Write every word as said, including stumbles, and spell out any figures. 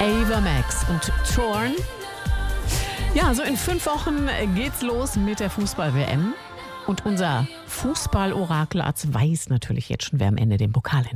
Ava Max und Torn. Ja, so in fünf Wochen geht's los mit der Fußball-W M. Und unser Fußball-Orakel Arzt weiß natürlich jetzt schon, wer am Ende den Pokal